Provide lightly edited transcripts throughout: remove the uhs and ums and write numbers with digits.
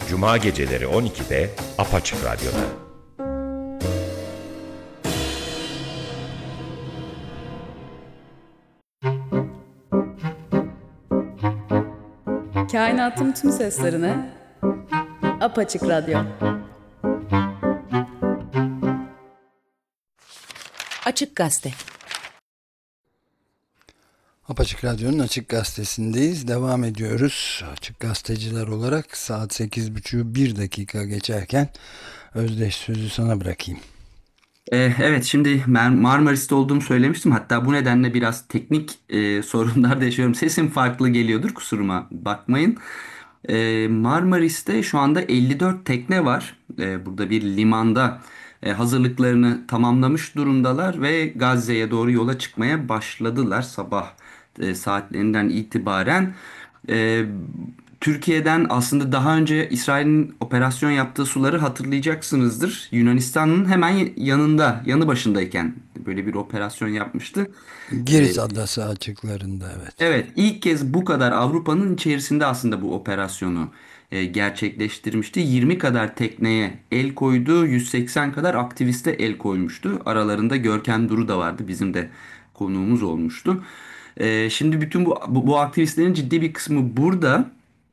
Cuma geceleri 12'de Apaçık Radyo'da. Kainatın tüm seslerine Apaçık Radyo. Açık Gazete. Apaçık Radyo'nun Açık Gazetesi'ndeyiz. Devam ediyoruz. Açık Gazeteciler olarak saat 8.30'u 1 dakika geçerken Özdeş, sözü sana bırakayım. Evet, şimdi Marmaris'te olduğumu söylemiştim. Hatta bu nedenle biraz teknik sorunlar da yaşıyorum. Sesim farklı geliyordur, kusuruma bakmayın. Marmaris'te şu anda 54 tekne var. Burada bir limanda hazırlıklarını tamamlamış durumdalar ve Gazze'ye doğru yola çıkmaya başladılar sabah saatlerinden itibaren. E, Türkiye'den aslında daha önce İsrail'in operasyon yaptığı suları hatırlayacaksınızdır. Yunanistan'ın hemen yanı başındayken böyle bir operasyon yapmıştı. Girit Adası açıklarında, evet. Evet, ilk kez bu kadar Avrupa'nın içerisinde aslında bu operasyonu gerçekleştirmişti. 20 kadar tekneye el koydu, 180 kadar aktiviste el koymuştu. Aralarında Görkem Duru da vardı, bizim de konuğumuz olmuştu. Şimdi bütün bu aktivistlerin ciddi bir kısmı burada.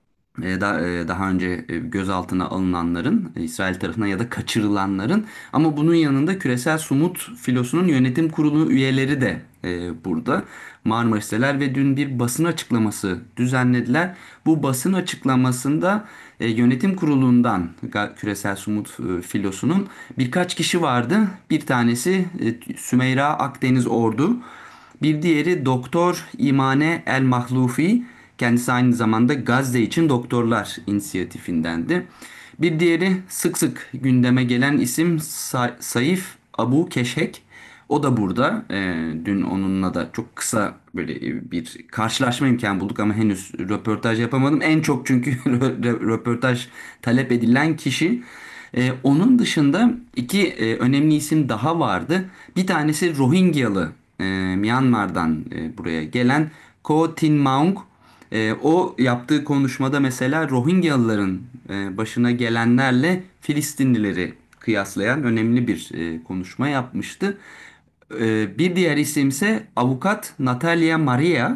Daha önce gözaltına alınanların, İsrail tarafından ya da kaçırılanların, ama bunun yanında Küresel Sumut Filosu'nun yönetim kurulu üyeleri de burada Marmaris'teler ve dün bir basın açıklaması düzenlediler. Bu basın açıklamasında yönetim kurulundan Küresel Sumut Filosu'nun birkaç kişi vardı. Bir tanesi Sümeyra Akdeniz Ordu, bir diğeri Doktor İmane El Mahlufi. Kendisi aynı zamanda Gazze için Doktorlar İnisiyatifindendi. Bir diğeri sık sık gündeme gelen isim Saif Abu Keşek. O da burada. Dün onunla da çok kısa böyle bir karşılaşma imkanı bulduk ama henüz röportaj yapamadım. En çok çünkü röportaj talep edilen kişi. Onun dışında iki önemli isim daha vardı. Bir tanesi Rohingyalı, Myanmar'dan buraya gelen Ko Tin Maung. O yaptığı konuşmada mesela Rohingyalıların başına gelenlerle Filistinlileri kıyaslayan önemli bir konuşma yapmıştı. Bir diğer isim ise avukat Natalia Maria.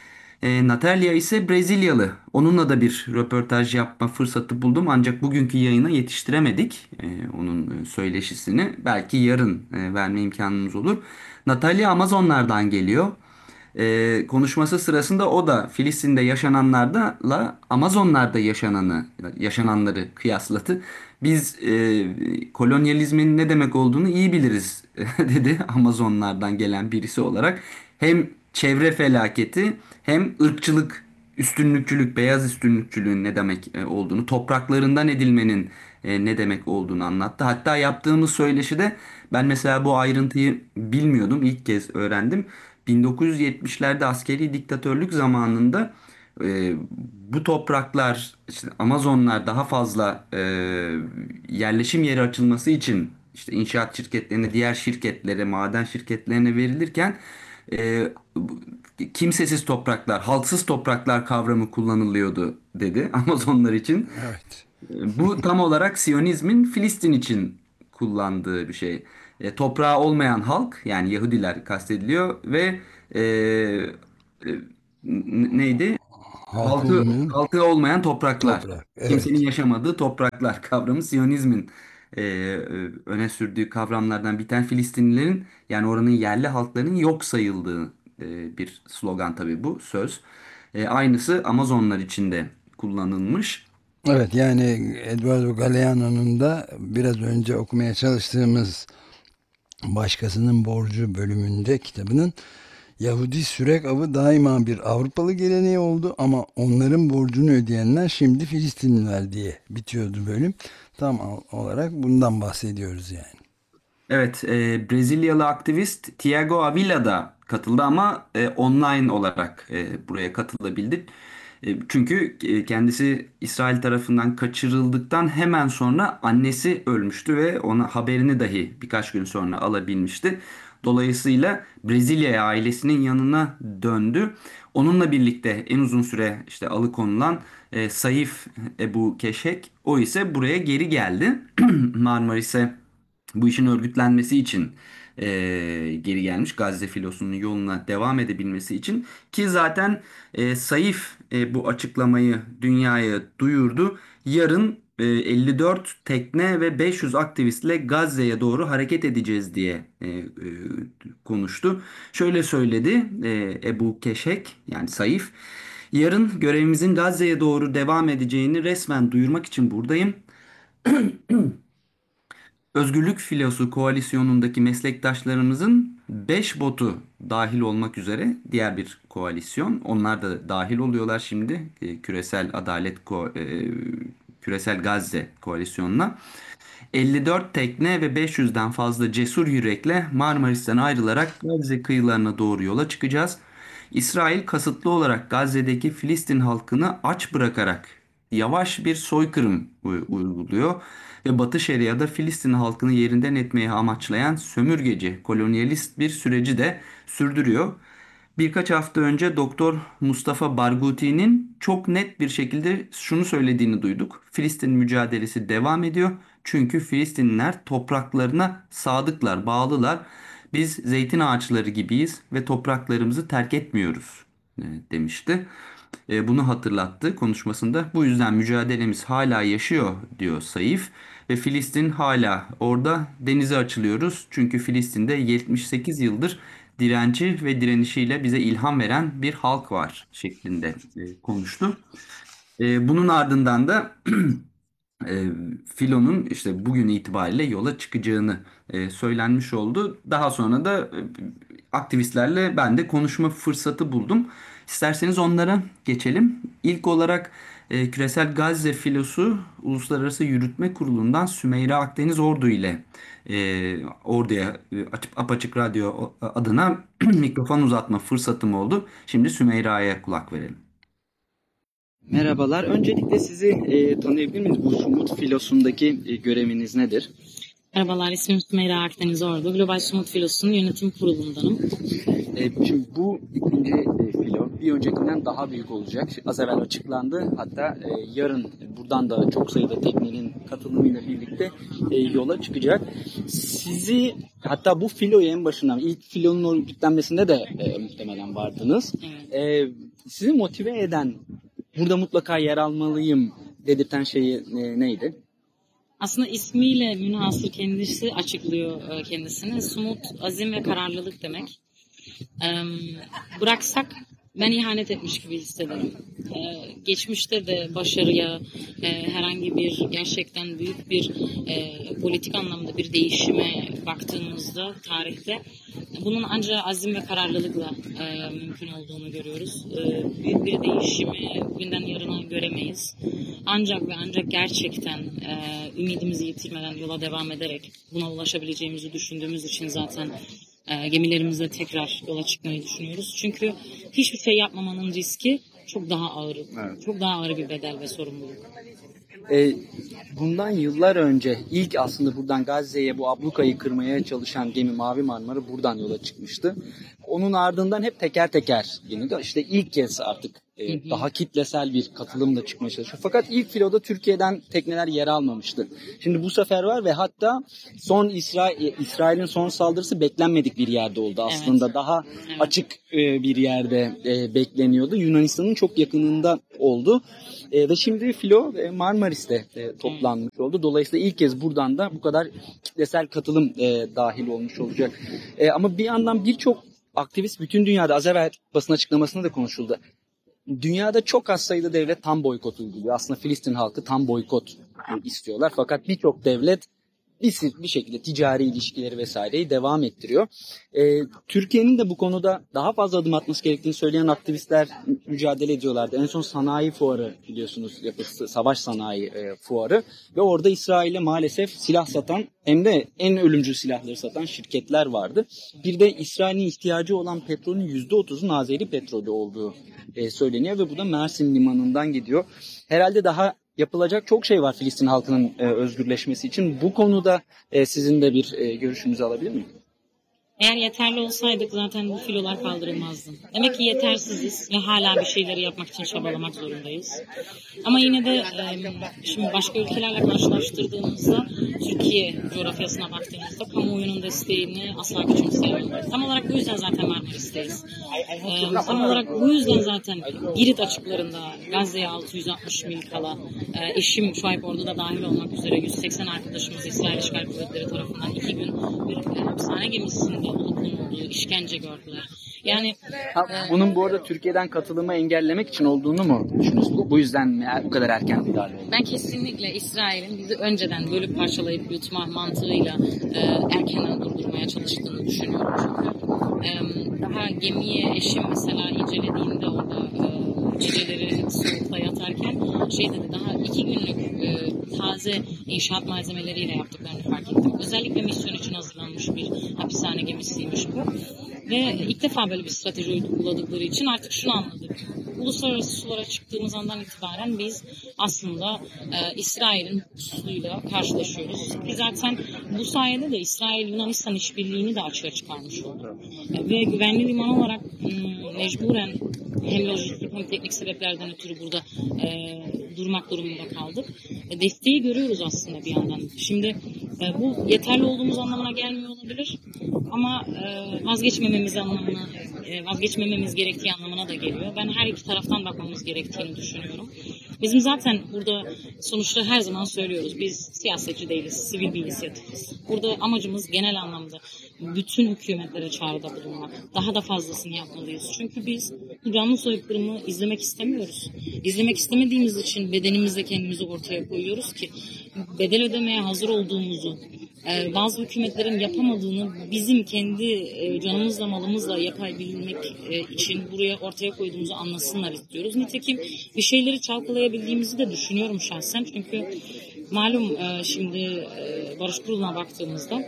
Natalia ise Brezilyalı. Onunla da bir röportaj yapma fırsatı buldum. Ancak bugünkü yayına yetiştiremedik onun söyleşisini. Belki yarın verme imkanımız olur. Natalia Amazonlardan geliyor. Konuşması sırasında o da Filistin'de yaşananlarla Amazonlarda yaşananları kıyasladı. Biz kolonyalizmin ne demek olduğunu iyi biliriz dedi, Amazonlardan gelen birisi olarak. Hem çevre felaketi hem ırkçılık, üstünlükçülük, beyaz üstünlükçülüğün ne demek olduğunu, topraklarından edilmenin ne demek olduğunu anlattı. Hatta yaptığımız söyleşide ben mesela bu ayrıntıyı bilmiyordum, ilk kez öğrendim. 1970'lerde askeri diktatörlük zamanında e, bu topraklar, işte Amazonlar daha fazla yerleşim yeri açılması için işte inşaat şirketlerine, diğer şirketlere, maden şirketlerine verilirken e, kimsesiz topraklar, halksız topraklar kavramı kullanılıyordu dedi Amazonlar için. Evet. Bu tam olarak Siyonizmin Filistin için kullandığı bir şey. Toprağı olmayan halk, yani Yahudiler kastediliyor ve e, neydi? Halkı olmayan Halkı olmayan topraklar. toprak. Kimsenin Evet. yaşamadığı topraklar kavramı Siyonizmin öne sürdüğü kavramlardan bir tane. Filistinlilerin, yani oranın yerli halklarının yok sayıldığı bir slogan tabii bu söz. Aynısı Amazonlar için de kullanılmış. Evet, yani Eduardo Galeano'nun da biraz önce okumaya çalıştığımız Başkasının Borcu bölümünde kitabının, Yahudi sürek avı daima bir Avrupalı geleneği oldu ama onların borcunu ödeyenler şimdi Filistinliler diye bitiyordu bölüm. Tam olarak bundan bahsediyoruz yani. Evet, Brezilyalı aktivist Tiago Avila da katıldı ama online olarak buraya katılabildi. Çünkü kendisi İsrail tarafından kaçırıldıktan hemen sonra annesi ölmüştü ve ona haberini dahi birkaç gün sonra alabilmişti. Dolayısıyla Brezilya'ya, ailesinin yanına döndü. Onunla birlikte en uzun süre işte alıkonulan Saif Ebu Keşek, o ise buraya geri geldi. Marmaris'e bu işin örgütlenmesi için geri gelmiş. Gazze filosunun yoluna devam edebilmesi için, ki zaten Saif bu açıklamayı dünyaya duyurdu. Yarın 54 tekne ve 500 aktivistle Gazze'ye doğru hareket edeceğiz diye konuştu. Şöyle söyledi Ebu Keşek, yani Saif: "Yarın görevimizin Gazze'ye doğru devam edeceğini resmen duyurmak için buradayım. Özgürlük Filosu koalisyonundaki meslektaşlarımızın 5 botu dahil olmak üzere diğer bir koalisyon. Onlar da dahil oluyorlar şimdi Küresel Gazze koalisyonuna. 54 tekne ve 500'den fazla cesur yürekle Marmaris'ten ayrılarak Gazze kıyılarına doğru yola çıkacağız. İsrail kasıtlı olarak Gazze'deki Filistin halkını aç bırakarak yavaş bir soykırım uyguluyor ve Batı Şeria'da Filistin halkını yerinden etmeyi amaçlayan sömürgeci, kolonyalist bir süreci de sürdürüyor." Birkaç hafta önce Doktor Mustafa Barghouti'nin çok net bir şekilde şunu söylediğini duyduk: "Filistin mücadelesi devam ediyor. Çünkü Filistinliler topraklarına sadıklar, bağlılar. Biz zeytin ağaçları gibiyiz ve topraklarımızı terk etmiyoruz," demişti. Bunu hatırlattı konuşmasında. "Bu yüzden mücadelemiz hala yaşıyor," diyor Saif. "Ve Filistin hala orada. Denize açılıyoruz. Çünkü Filistin'de 78 yıldır direnci ve direnişiyle bize ilham veren bir halk var," şeklinde konuştu. Bunun ardından da filonun işte bugün itibariyle yola çıkacağını söylenmiş oldu. Daha sonra da aktivistlerle ben de konuşma fırsatı buldum. İsterseniz onlara geçelim. İlk olarak Küresel Gazze Filosu Uluslararası Yürütme Kurulu'ndan Sümeyra Akdeniz Ordu ile orduya Apaçık Radyo adına mikrofon uzatma fırsatım oldu. Şimdi Sümeyra'ya kulak verelim. Merhabalar. Öncelikle sizi tanıyabilir miyiz? Bu Sumut Filosu'ndaki göreviniz nedir? Merhabalar, ismim Sümeyra Akdeniz Ordu. Global Sumut Filosu'nun yönetim kurulundanım. Şimdi bu ikinci filo bir öncekinden daha büyük olacak. Az evvel açıklandı. Hatta yarın buradan da çok sayıda teknenin katılımıyla birlikte yola çıkacak. Sizi, hatta bu filoya en başından, ilk filonun örgütlenmesinde de muhtemelen vardınız. Evet. Sizi motive eden, burada mutlaka yer almalıyım dedirten şey neydi? Aslında ismiyle münhasır kendisi açıklıyor kendisini. Sumut, azim ve kararlılık demek. Bıraksak ben ihanet etmiş gibi hissederim. Geçmişte de başarıya, herhangi bir gerçekten büyük bir politik anlamda bir değişime baktığımızda tarihte bunun ancak azim ve kararlılıkla mümkün olduğunu görüyoruz. Büyük bir değişimi bugünden yarına göremeyiz. Ancak ve ancak gerçekten ümidimizi yitirmeden yola devam ederek buna ulaşabileceğimizi düşündüğümüz için zaten gemilerimizle tekrar yola çıkmayı düşünüyoruz. Çünkü hiçbir şey yapmamanın riski çok daha ağır, evet. Çok daha ağır bir bedel ve sorumluluk. Bundan yıllar önce ilk aslında buradan Gazze'ye bu ablukayı kırmaya çalışan gemi Mavi Marmara buradan yola çıkmıştı. Onun ardından hep teker teker yenildi. İşte ilk kez artık daha kitlesel bir katılımla çıkmaya çalışıyor. Fakat ilk filoda Türkiye'den tekneler yer almamıştı. Şimdi bu sefer var ve hatta İsrail'in son saldırısı beklenmedik bir yerde oldu aslında. Evet. Daha açık bir yerde bekleniyordu. Yunanistan'ın çok yakınında oldu. Ve şimdi filo Marmaris'te toplanmış oldu. Dolayısıyla ilk kez buradan da bu kadar kitlesel katılım dahil olmuş olacak. Ama bir yandan birçok aktivist bütün dünyada, az evvel basın açıklamasında da konuşuldu. Dünyada çok az sayıda devlet tam boykot uyguluyor. Aslında Filistin halkı tam boykot istiyorlar. Fakat birçok devlet bir şekilde ticari ilişkileri vesaireyi devam ettiriyor. Türkiye'nin de bu konuda daha fazla adım atması gerektiğini söyleyen aktivistler mücadele ediyorlardı. En son sanayi fuarı biliyorsunuz, savaş sanayi fuarı ve orada İsrail'e maalesef silah satan, hem de en ölümcül silahları satan şirketler vardı. Bir de İsrail'in ihtiyacı olan petrolün %30'un Azeri petrolü olduğu söyleniyor ve bu da Mersin limanından gidiyor. Herhalde daha yapılacak çok şey var Filistin halkının özgürleşmesi için. Bu konuda sizin de bir görüşünüzü alabilir miyim? Eğer yeterli olsaydık zaten bu filolar kaldırılmazdı. Demek ki yetersiziz ve hala bir şeyleri yapmak için çabalamak zorundayız. Ama yine de şimdi başka ülkelerle karşılaştırdığımızda Türkiye coğrafyasına baktığımızda kamuoyunun desteğini asla küçümseyemeyiz. Tam olarak bu yüzden zaten Marmaris'teyiz. Tam olarak bu yüzden zaten Girit açıklarında Gazze'ye 660 mil kala eşim Şuayb Ordu da dahil olmak üzere 180 arkadaşımız İsrail İşgal Kuvvetleri tarafından 2 gün bir hapishane gemisinde olup bulunduğu işkence gördüler. Yani Bunun bu arada Türkiye'den katılımı engellemek için olduğunu mu düşünüyorsunuz? Bu yüzden mi bu kadar erken müdahale oldu? ben kesinlikle İsrail'in bizi önceden bölüp parçalayıp yutma mantığıyla erkenden durdurmaya çalıştığını düşünüyorum. Çünkü daha gemiye eşim mesela incelediğinde orada geceleri soğukta yatarken şey dedi, daha 2 günlük taze inşaat malzemeleriyle yaptıklarını fark ettim. Özellikle misyon için hazırlanmış bir hapishane gemisiymiş bu. Ve ilk defa böyle bir strateji uyguladıkları için artık şunu anladık. Uluslararası sulara çıktığımız andan itibaren biz aslında İsrail'in pusuluyla karşılaşıyoruz. Ki zaten bu sayede de İsrail-Yunanistan işbirliğini de açığa çıkarmış oldu. Ve güvenli liman olarak mecburen hem lojistik hem teknik sebeplerden ötürü burada durmak durumunda kaldık. Desteği görüyoruz aslında bir yandan. Şimdi bu yeterli olduğumuz anlamına gelmiyor olabilir ama vazgeçmememiz gerektiği anlamına da geliyor. Ben her iki taraftan bakmamız gerektiğini düşünüyorum. Bizim zaten burada sonuçta her zaman söylüyoruz. Biz siyasetçi değiliz, sivil bir inisiyatifiz. Burada amacımız genel anlamda bütün hükümetlere çağrıda bulunmak. Daha da fazlasını yapmalıyız. Çünkü biz bu canlı soykırımı izlemek istemiyoruz. İzlemek istemediğimiz için bedenimizle kendimizi ortaya koyuyoruz ki bedel ödemeye hazır olduğumuzu, bazı hükümetlerin yapamadığını bizim kendi canımızla malımızla yapabilmek için buraya ortaya koyduğumuzu anlasınlar istiyoruz. Nitekim bir şeyleri çalkalayabildiğimizi de düşünüyorum şahsen. Çünkü malum şimdi Barış Kurulu'na baktığımızda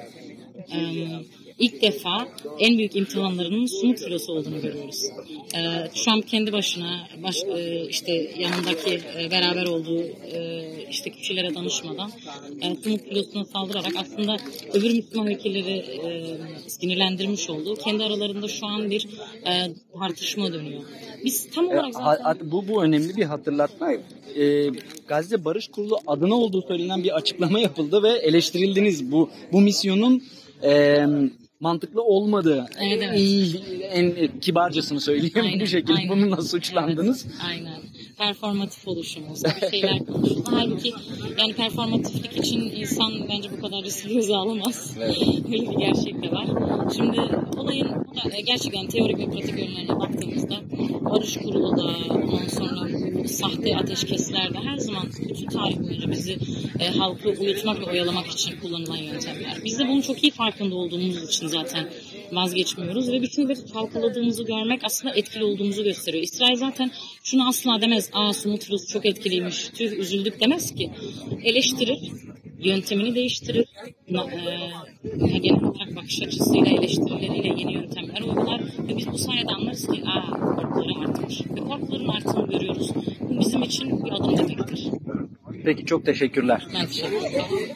ilk defa en büyük imtihanlarının Sumut filosu olduğunu görüyoruz. Trump kendi başına işte yanındaki beraber olduğu işte kişilere danışmadan Sumut filosuna saldırarak aslında öbür Müslüman ülkeleri sinirlendirmiş olduğu, kendi aralarında şu an bir tartışma dönüyor. Biz tam olarak zaten... Bu önemli bir hatırlatma. Gazze Barış Kurulu adına olduğu söylenen bir açıklama yapıldı ve eleştirildiniz. Bu misyonun mantıklı olmadığı, evet. En kibarcasını söyleyeyim Aynen, bu şekilde. aynen. Bununla suçlandınız. Evet, aynen. Performatif oluşumuz, bir şeyler konuşuldu. Halbuki yani performatiflik için insan bence bu kadar riskli göze alamaz. Evet. Böyle bir gerçek de var. Şimdi olayın gerçekten teorik ve pratik yönlerine baktığımızda Barış Kurulu da ondan sonra bu sahte ateşkeslerde her zaman bütün tarih boyunca bizi halkı uyutmak ve oyalamak için kullanılan yöntemler. Biz de bunun çok iyi farkında olduğumuz için zaten vazgeçmiyoruz ve bütün bunları çalkaladığımızı görmek aslında etkili olduğumuzu gösteriyor. İsrail zaten şunu asla demez. Sumut filosu çok etkiliymiş. Tüh üzüldük demez ki. Eleştirir. Yöntemini değiştirir. Genel olarak bakış açısıyla, eleştirileriyle yeni yöntemler uygular. Ve biz bu sayede anlarız ki korkuları artmış. Ve korkuların arttığını görüyoruz. Bu bizim için bir adım demektir. Peki çok teşekkürler. Ben teşekkür ederim.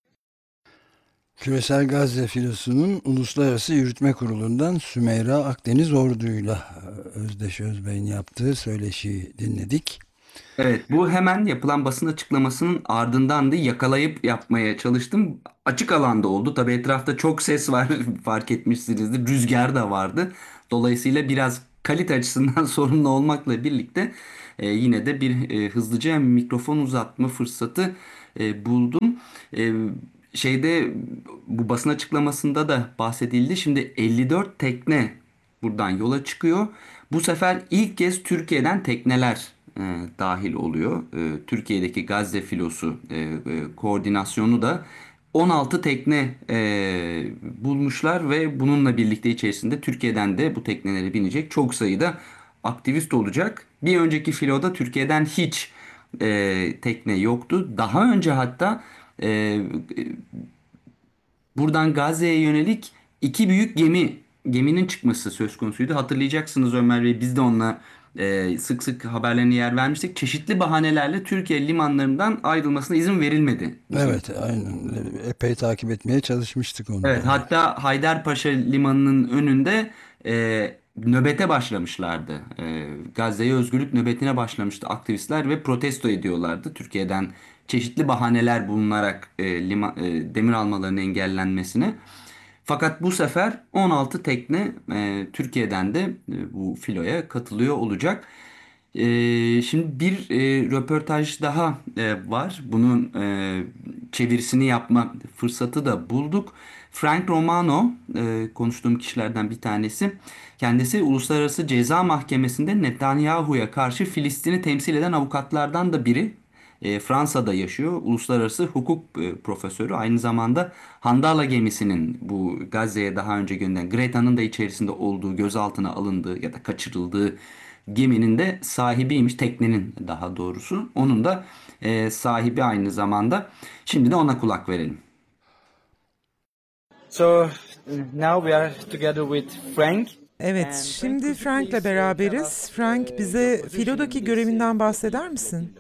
Küresel Gazze Filosu'nun Uluslararası Yürütme Kurulu'ndan Sümeyra Akdeniz Ordu'yla Özdeş Özbey'in yaptığı söyleşiyi dinledik. Evet, bu hemen yapılan basın açıklamasının ardından da yakalayıp yapmaya çalıştım. Açık alanda oldu. Tabii etrafta çok ses var, fark etmişsinizdir. Rüzgar da vardı. Dolayısıyla biraz kalite açısından sorunlu olmakla birlikte yine de bir hızlıca mikrofon uzatma fırsatı buldum. Bu basın açıklamasında da bahsedildi. Şimdi 54 tekne buradan yola çıkıyor. Bu sefer ilk kez Türkiye'den tekneler dahil oluyor. Türkiye'deki Gazze filosu koordinasyonu da 16 tekne bulmuşlar ve bununla birlikte içerisinde Türkiye'den de bu teknelere binecek çok sayıda aktivist olacak. Bir önceki filoda Türkiye'den hiç tekne yoktu. Daha önce hatta buradan Gazze'ye yönelik 2 büyük geminin çıkması söz konusuydu. Hatırlayacaksınız Ömer Bey, biz de onunla sık sık haberlerine yer vermiştik. Çeşitli bahanelerle Türkiye limanlarından ayrılmasına izin verilmedi. Evet, aynen. Epey takip etmeye çalışmıştık onu. Evet, hatta Haydarpaşa Limanı'nın önünde nöbete başlamışlardı. Gazze'ye özgürlük nöbetine başlamıştı aktivistler ve protesto ediyorlardı. Türkiye'den çeşitli bahaneler bulunarak demir almalarının engellenmesine. Fakat bu sefer 16 tekne Türkiye'den de bu filoya katılıyor olacak. Şimdi bir röportaj daha var. Bunun çevirisini yapma fırsatı da bulduk. Frank Romano, konuştuğum kişilerden bir tanesi. Kendisi Uluslararası Ceza Mahkemesi'nde Netanyahu'ya karşı Filistin'i temsil eden avukatlardan da biri. Fransa'da yaşıyor. Uluslararası hukuk profesörü. Aynı zamanda Handala gemisinin bu Gazze'ye daha önce gönderilen, Greta'nın da içerisinde olduğu, gözaltına alındığı ya da kaçırıldığı geminin de sahibiymiş. Teknenin daha doğrusu. Onun da sahibi aynı zamanda. Şimdi de ona kulak verelim. So now we are together with Frank. Evet, şimdi Frank'le beraberiz. Frank, bize filodaki görevinden bahseder misin?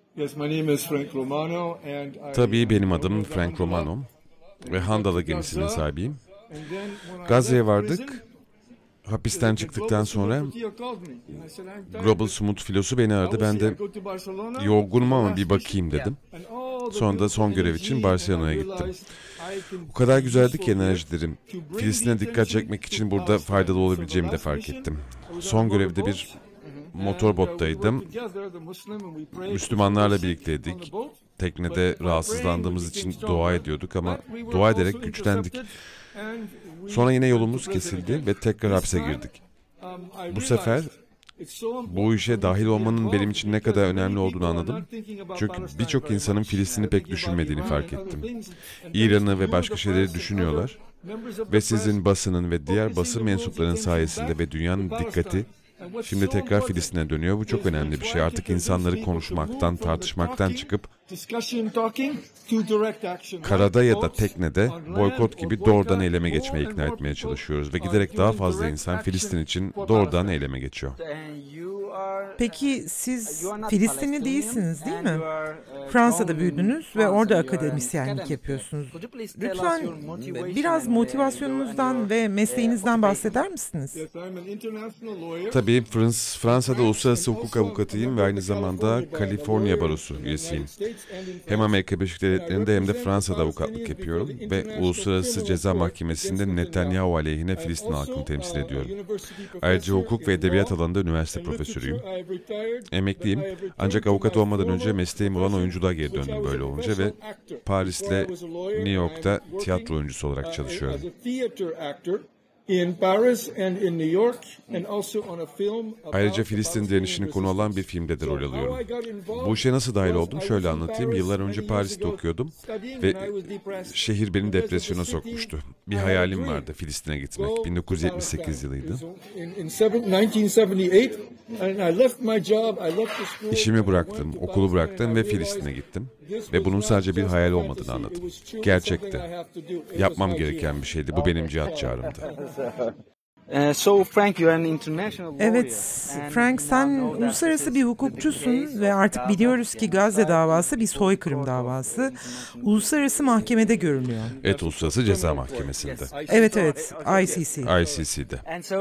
Tabii benim adım Frank Romano ve Handala gemisinin sahibiyim. Gazze'ye vardık. Hapisten çıktıktan sonra Global Smooth filosu beni aradı. Ben de yorgunum ama bir bakayım dedim. Sonra da son görev için Barcelona'ya gittim. O kadar güzeldi ki enerjilerim. Filistin'e dikkat çekmek için burada faydalı olabileceğimi de fark ettim. Son görevde bir motorbottaydım. Müslümanlarla birlikteydik. Teknede rahatsızlandığımız için dua ediyorduk ama dua ederek güçlendik. Sonra yine yolumuz kesildi ve tekrar hapse girdik. Bu sefer bu işe dahil olmanın benim için ne kadar önemli olduğunu anladım. Çünkü birçok insanın Filistin'i pek düşünmediğini fark ettim. İran'ı ve başka şeyleri düşünüyorlar. Ve sizin basının ve diğer basın mensuplarının sayesinde ve dünyanın dikkati şimdi tekrar Filistin'e dönüyor. Bu çok önemli bir şey. Artık insanları konuşmaktan, tartışmaktan çıkıp karada ya da teknede boykot gibi doğrudan eyleme geçmeye ikna etmeye çalışıyoruz. Ve giderek daha fazla insan Filistin için doğrudan eyleme geçiyor. Peki siz Filistinli değilsiniz, değil mi? Fransa'da büyüdünüz ve orada akademisyenlik yapıyorsunuz. Lütfen biraz motivasyonunuzdan ve mesleğinizden bahseder misiniz? Tabii Fransa'da uluslararası hukuk avukatıyım ve aynı zamanda Kaliforniya Barosu üyesiyim. Hem Amerika Birleşik Devletleri'nde hem de Fransa'da avukatlık yapıyorum ve Uluslararası Ceza Mahkemesi'nde Netanyahu aleyhine Filistin halkını temsil ediyorum. Ayrıca hukuk ve edebiyat alanında üniversite profesörüyüm. Emekliyim ancak avukat olmadan önce mesleğim olan oyunculuğa geri döndüm böyle olunca ve Paris'le New York'ta tiyatro oyuncusu olarak çalışıyorum. Ayrıca Filistin direnişini konu alan bir filmde de rol alıyorum. Bu işe nasıl dahil oldum? Şöyle anlatayım. Yıllar önce Paris'te okuyordum ve şehir beni depresyona sokmuştu. Bir hayalim vardı, Filistin'e gitmek. 1978 yılıydı. İşimi bıraktım, okulu bıraktım ve Filistin'e gittim. Ve bunun sadece bir hayal olmadığını anladım. Gerçekti. Yapmam gereken bir şeydi. Bu benim cihat çağrımdı. Evet, Frank, sen uluslararası bir hukukçusun ve artık biliyoruz ki Gazze davası bir soykırım davası. Uluslararası mahkemede görülüyor. Evet, Uluslararası Ceza Mahkemesi'nde. Evet, ICC. ICC'de.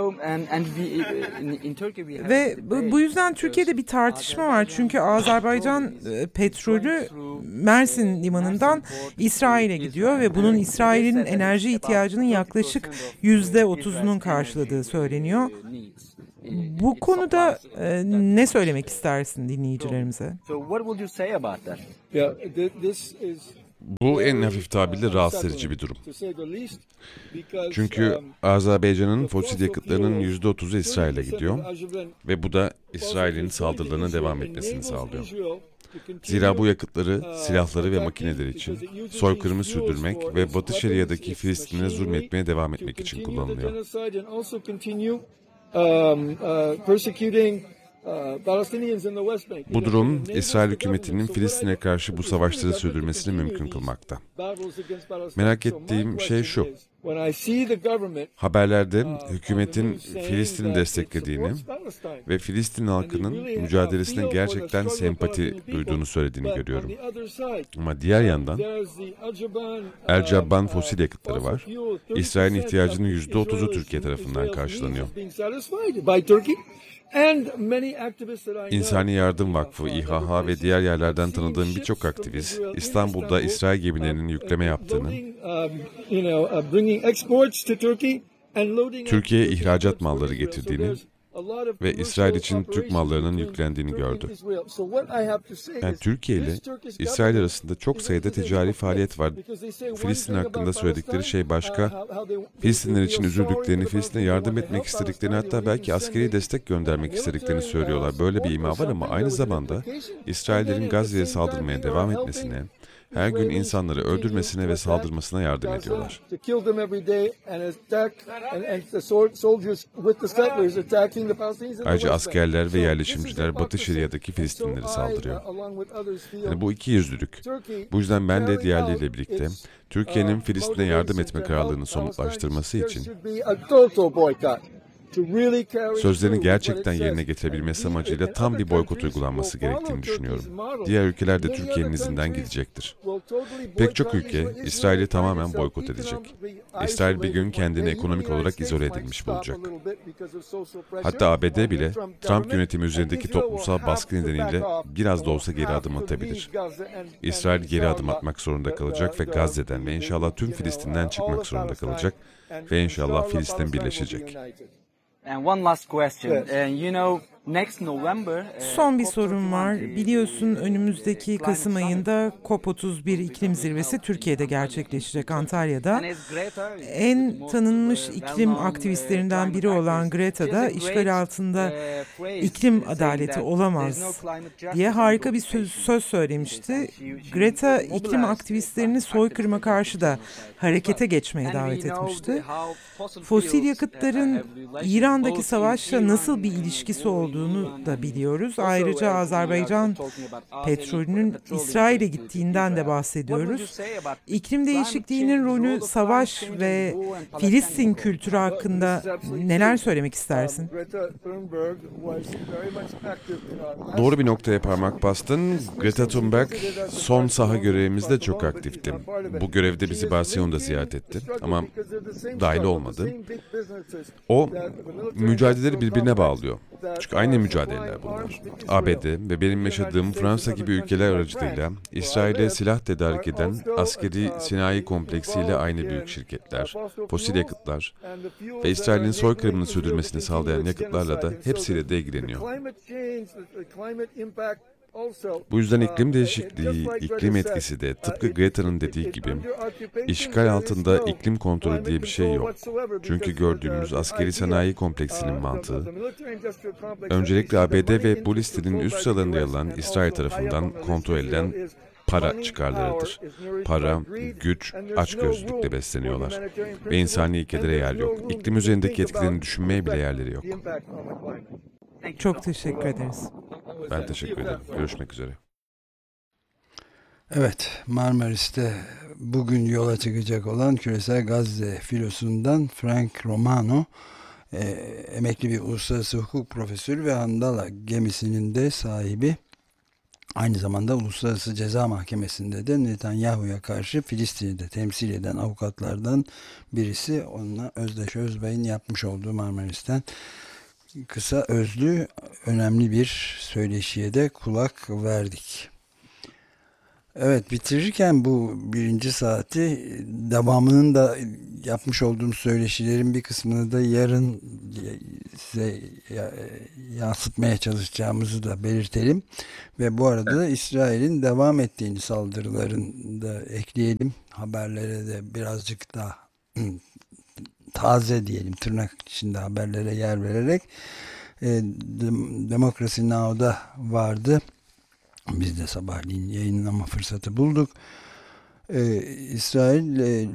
Ve bu yüzden Türkiye'de bir tartışma var. Çünkü Azerbaycan petrolü Mersin limanından İsrail'e gidiyor ve bunun İsrail'in enerji ihtiyacının yaklaşık %30'unun karşıladığı söyleniyor. Bu konuda ne söylemek istersin dinleyicilerimize? Bu en hafif tabirle rahatsız edici bir durum. Çünkü Azerbaycan'ın fosil yakıtlarının %30'u İsrail'e gidiyor ve bu da İsrail'in saldırılarına devam etmesini sağlıyor. Zira bu yakıtları, silahları ve makineleri için soykırımı sürdürmek ve Batı Şeria'daki Filistin'e zulmetmeye devam etmek için kullanılıyor. Bu durum İsrail hükümetinin Filistin'e karşı bu savaşları sürdürmesini mümkün kılmakta. Merak ettiğim şey şu. Haberlerde hükümetin Filistin'i desteklediğini ve Filistin halkının mücadelesine gerçekten sempati duyduğunu söylediğini görüyorum. Ama diğer yandan El Cabban fosil yakıtları var. İsrail'in ihtiyacının %30'u Türkiye tarafından karşılanıyor. İnsani Yardım Vakfı, İHH ve diğer yerlerden tanıdığım birçok aktivist, İstanbul'da İsrail gemilerinin yükleme yaptığını, Türkiye'ye ihracat malları getirdiğini ve İsrail için Türk mallarının yüklendiğini gördü. Yani Türkiye ile İsrail arasında çok sayıda ticari faaliyet var. Filistin hakkında söyledikleri şey başka. Filistinler için üzüldüklerini, Filistin'e yardım etmek istediklerini, hatta belki askeri destek göndermek istediklerini söylüyorlar. Böyle bir ima var ama aynı zamanda İsraillerin Gazze'ye saldırmaya devam etmesine, her gün insanları öldürmesine ve saldırmasına yardım ediyorlar. Ayrıca askerler ve yerleşimciler Batı Şeria'daki Filistinlilere saldırıyor. Yani bu ikiyüzlülük. Bu yüzden ben de diğerleriyle birlikte Türkiye'nin Filistin'e yardım etme kararlılığını somutlaştırması için sözlerini gerçekten yerine getirebilmesi amacıyla tam bir boykot uygulanması gerektiğini düşünüyorum. Diğer ülkeler de Türkiye'nin izinden gidecektir. Pek çok ülke İsrail'i tamamen boykot edecek. İsrail bir gün kendini ekonomik olarak izole edilmiş bulacak. Hatta ABD bile Trump yönetimi üzerindeki toplumsal baskı nedeniyle biraz da olsa geri adım atabilir. İsrail geri adım atmak zorunda kalacak ve Gazze'den ve inşallah tüm Filistin'den çıkmak zorunda kalacak ve inşallah Filistin birleşecek. Son bir sorum var. Biliyorsun önümüzdeki Kasım ayında COP31 iklim zirvesi Türkiye'de gerçekleşecek, Antalya'da. En tanınmış iklim aktivistlerinden biri olan Greta da işgal altında iklim adaleti olamaz diye harika bir söz söylemişti. Greta iklim aktivistlerini soykırıma karşı da harekete geçmeye davet etmişti. Fosil yakıtların İran'daki savaşla nasıl bir ilişkisi olduğunu da biliyoruz. Ayrıca Azerbaycan petrolünün İsrail'e gittiğinden de bahsediyoruz. İklim değişikliğinin rolü, savaş ve Filistin kültürü hakkında neler söylemek istersin? Doğru bir noktaya parmak bastın. Greta Thunberg son saha görevimizde çok aktifti. Bu görevde bizi Barcelona'da ziyaret etti ama dahil olmadı. O mücadeleleri birbirine bağlıyor. Çünkü aynı mücadeleler bunlar. ABD ve benim yaşadığım Fransa gibi ülkeler aracılığıyla İsrail'e silah tedarik eden askeri sinayi kompleksiyle aynı büyük şirketler, fosil yakıtlar ve İsrail'in soykırımını sürdürmesini sağlayan yakıtlarla da hepsiyle de ilgileniyor. Bu yüzden iklim değişikliği, iklim etkisi de tıpkı Greta'nın dediği gibi işgal altında iklim kontrolü diye bir şey yok. Çünkü gördüğümüz askeri sanayi kompleksinin mantığı öncelikle ABD ve bu listenin üst sıralarında yer alan İsrail tarafından kontrol edilen para çıkarlarıdır. Para, güç, açgözlülükle besleniyorlar. Ve insani ilkelere yer yok. İklim üzerindeki etkilerini düşünmeye bile yerleri yok. Çok teşekkür ederiz. Ben teşekkür ederim. Görüşmek üzere. Evet, Marmaris'te bugün yola çıkacak olan Küresel Gazze filosundan Frank Romano, emekli bir uluslararası hukuk profesörü ve Handala gemisinin de sahibi. Aynı zamanda Uluslararası Ceza Mahkemesi'nde de Netanyahu'ya karşı Filistin'i de temsil eden avukatlardan birisi. Onunla Özdeş Özbay'ın yapmış olduğu Marmaris'ten kısa özlü önemli bir söyleşiye de kulak verdik. Evet, bitirirken bu birinci saati devamının da yapmış olduğum söyleşilerin bir kısmını da yarın size yansıtmaya çalışacağımızı da belirtelim. Ve bu arada da İsrail'in devam ettiğini saldırıların da ekleyelim. Haberlere de birazcık daha taze diyelim, tırnak içinde haberlere yer vererek Democracy Now'da vardı. Biz de sabahleyin yayınlama fırsatı bulduk. İsrail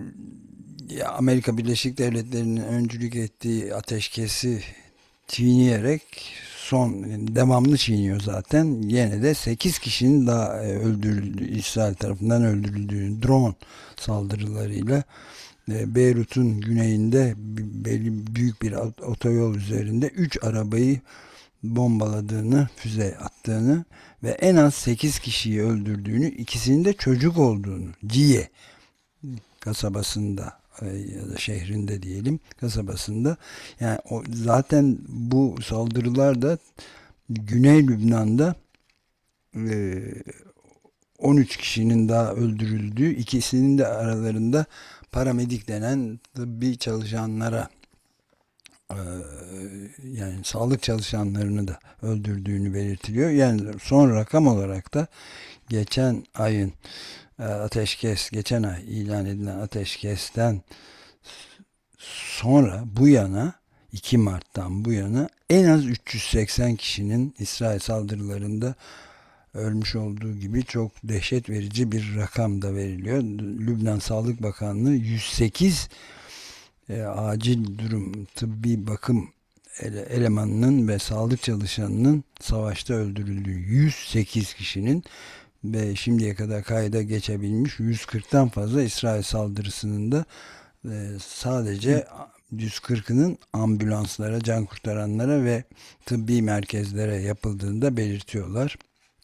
Amerika Birleşik Devletleri'nin öncülük ettiği ateşkesi çiğneyerek son devamlı çiğniyor zaten. Yine de 8 kişinin daha öldürüldüğü, İsrail tarafından öldürüldüğünü drone saldırılarıyla Beyrut'un güneyinde büyük bir otoyol üzerinde 3 arabayı bombaladığını, füze attığını ve en az 8 kişiyi öldürdüğünü, ikisinin de çocuk olduğunu, Ciye kasabasında ya da şehrinde diyelim, kasabasında. Yani zaten bu saldırılar da Güney Lübnan'da 13 kişinin daha öldürüldüğü, ikisinin de aralarında paramedik denen tıbbi çalışanlara, yani sağlık çalışanlarını da öldürdüğünü belirtiliyor. Yani son rakam olarak da geçen ayın geçen ay ilan edilen ateşkesten sonra bu yana, 2 Mart'tan bu yana en az 380 kişinin İsrail saldırılarında ölmüş olduğu gibi çok dehşet verici bir rakam da veriliyor. Lübnan Sağlık Bakanlığı 108 acil durum tıbbi bakım elemanının ve sağlık çalışanının savaşta öldürüldüğü, 108 kişinin ve şimdiye kadar kayda geçebilmiş 140'tan fazla İsrail saldırısının da sadece 140'ının ambulanslara, can kurtaranlara ve tıbbi merkezlere yapıldığını da belirtiyorlar.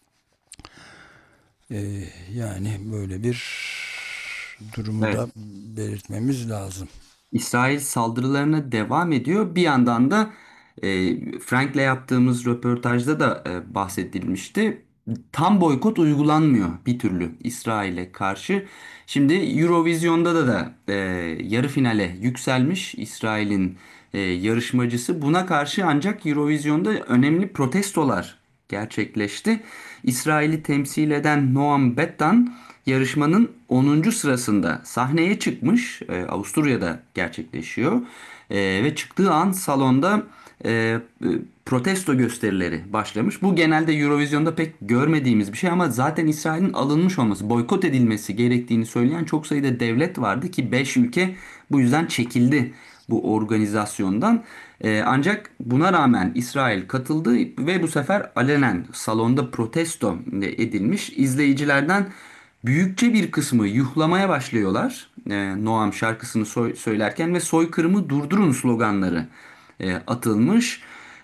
Yani böyle bir durumu da belirtmemiz lazım. İsrail saldırılarına devam ediyor. Bir yandan da Frank'le yaptığımız röportajda da bahsedilmişti. Tam boykot uygulanmıyor bir türlü İsrail'e karşı. Şimdi Eurovision'da da yarı finale yükselmiş İsrail'in yarışmacısı. Buna karşı ancak Eurovision'da önemli protestolar gerçekleşti. İsrail'i temsil eden Noam Bettan yarışmanın 10. sırasında sahneye çıkmış. Avusturya'da gerçekleşiyor. Ve çıktığı an salonda protesto gösterileri başlamış. Bu genelde Eurovision'da pek görmediğimiz bir şey ama zaten İsrail'in alınmış olması, boykot edilmesi gerektiğini söyleyen çok sayıda devlet vardı ki 5 ülke bu yüzden çekildi bu organizasyondan. Ancak buna rağmen İsrail katıldı ve bu sefer alenen salonda protesto edilmiş. İzleyicilerden büyükçe bir kısmı yuhlamaya başlıyorlar. Noam şarkısını söylerken ve soykırımı durdurun sloganları atılmış.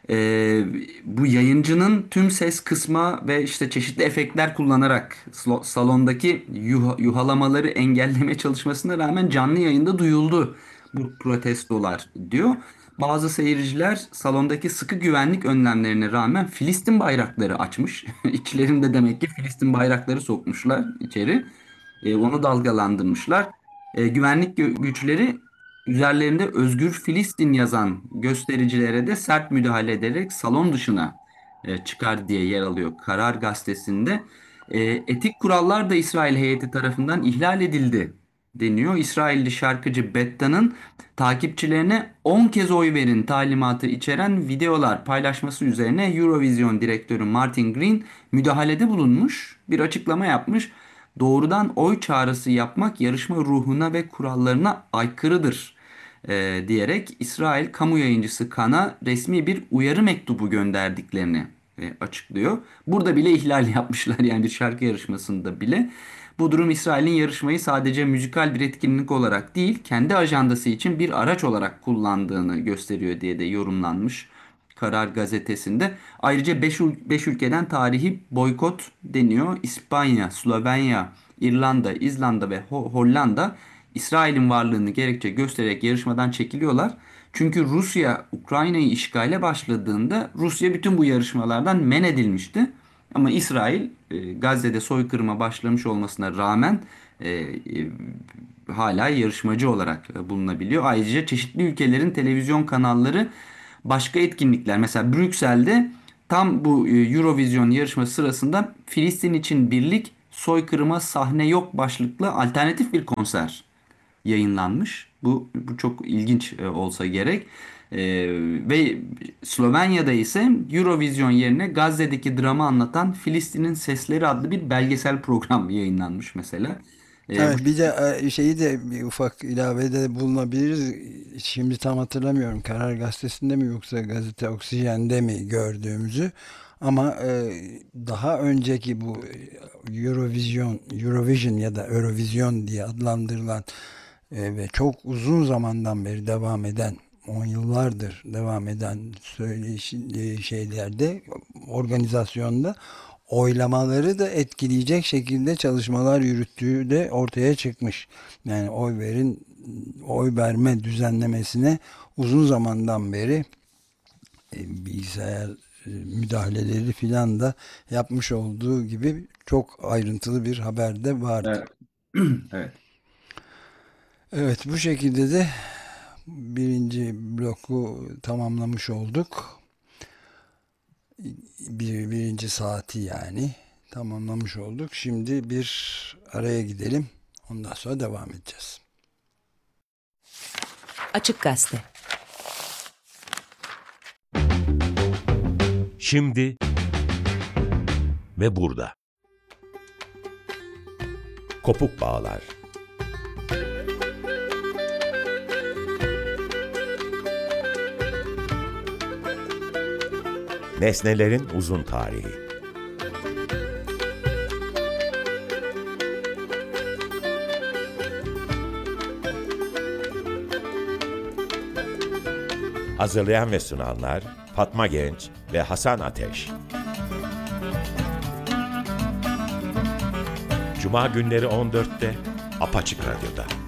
Bu yayıncının tüm ses kısma ve işte çeşitli efektler kullanarak salondaki yuhalamaları engelleme çalışmasına rağmen canlı yayında duyuldu bu protestolar diyor. Bazı seyirciler salondaki sıkı güvenlik önlemlerine rağmen Filistin bayrakları açmış. İçlerinde demek ki Filistin bayrakları sokmuşlar içeri. Onu dalgalandırmışlar. Güvenlik güçleri üzerlerinde Özgür Filistin yazan göstericilere de sert müdahale ederek salon dışına çıkar diye yer alıyor Karar Gazetesi'nde. Etik kurallar da İsrail heyeti tarafından ihlal edildi deniyor. İsrailli şarkıcı Betta'nın takipçilerine 10 kez oy verin talimatı içeren videolar paylaşması üzerine Eurovision direktörü Martin Green müdahalede bulunmuş, bir açıklama yapmış. Doğrudan oy çağrısı yapmak yarışma ruhuna ve kurallarına aykırıdır diyerek İsrail kamu yayıncısı Kan'a resmi bir uyarı mektubu gönderdiklerini açıklıyor. Burada bile ihlal yapmışlar, yani bir şarkı yarışmasında bile. Bu durum İsrail'in yarışmayı sadece müzikal bir etkinlik olarak değil, kendi ajandası için bir araç olarak kullandığını gösteriyor diye de yorumlanmış Karar Gazetesi'nde. Ayrıca 5 ülkeden tarihi boykot deniyor. İspanya, Slovenya, İrlanda, İzlanda ve Hollanda İsrail'in varlığını gerekçe göstererek yarışmadan çekiliyorlar. Çünkü Rusya Ukrayna'yı işgale başladığında Rusya bütün bu yarışmalardan men edilmişti. Ama İsrail Gazze'de soykırıma başlamış olmasına rağmen hala yarışmacı olarak bulunabiliyor. Ayrıca çeşitli ülkelerin televizyon kanalları başka etkinlikler, mesela Brüksel'de tam bu Eurovision yarışması sırasında Filistin için birlik, soykırıma sahne yok başlıklı alternatif bir konser yayınlanmış. Bu çok ilginç olsa gerek. Ve Slovenya'da ise Eurovision yerine Gazze'deki dramı anlatan Filistin'in Sesleri adlı bir belgesel program yayınlanmış mesela. Evet, bir de şeyi de bir ufak ilavede bulunabiliriz. Şimdi tam hatırlamıyorum, Karar Gazetesi'nde mi yoksa gazete Oksijen'de mi gördüğümüzü. Ama daha önceki bu Eurovision ya da Eurovision diye adlandırılan ve çok uzun zamandan beri devam eden, 10 yıllardır devam eden şeylerde, organizasyonda oylamaları da etkileyecek şekilde çalışmalar yürüttüğü de ortaya çıkmış. Yani oy verme düzenlemesine uzun zamandan beri bilgisayar müdahaleleri filan da yapmış olduğu gibi çok ayrıntılı bir haber de vardı. Evet. Evet. Evet, bu şekilde de birinci bloku tamamlamış olduk. Birinci saati yani tamamlamış olduk. Şimdi bir araya gidelim. Ondan sonra devam edeceğiz. Açık Gazete. Şimdi ve burada. Kopuk bağlar. Nesnelerin uzun tarihi. Hazırlayan ve sunanlar Fatma Genç ve Hasan Ateş. Cuma günleri 14'te Apaçık Radyo'da.